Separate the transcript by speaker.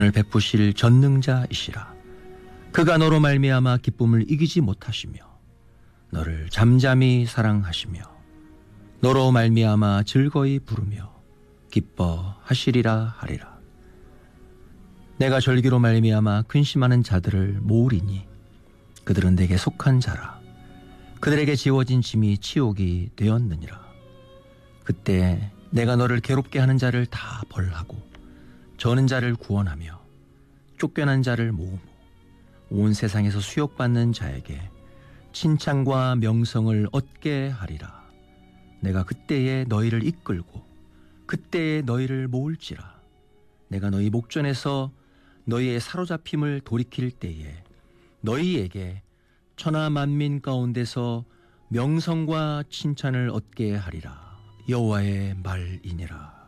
Speaker 1: 을 베푸실 전능자이시라. 그가 너로 말미암아 기쁨을 이기지 못하시며 너를 잠잠히 사랑하시며 너로 말미암아 즐거이 부르며 기뻐하시리라 하리라. 내가 절기로 말미암아 근심하는 자들을 모으리니 그들은 내게 속한 자라. 그들에게 지워진 짐이 치욕이 되었느니라. 그때 내가 너를 괴롭게 하는 자를 다 벌하고 저는 자를 구원하며 쫓겨난 자를 모으고 온 세상에서 수욕받는 자에게 칭찬과 명성을 얻게 하리라. 내가 그때에 너희를 이끌고 그때에 너희를 모을지라. 내가 너희 목전에서 너희의 사로잡힘을 돌이킬 때에 너희에게 천하 만민 가운데서 명성과 칭찬을 얻게 하리라. 여호와의 말이니라.